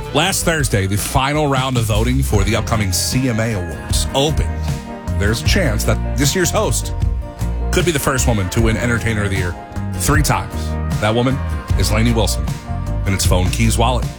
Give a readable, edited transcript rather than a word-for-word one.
Last Thursday, the final round of voting for the upcoming CMA Awards opened. There's a chance that this year's host could be the first woman to win Entertainer of the Year 3 times. That woman is Lainey Wilson, and it's Phone Keys Wallet.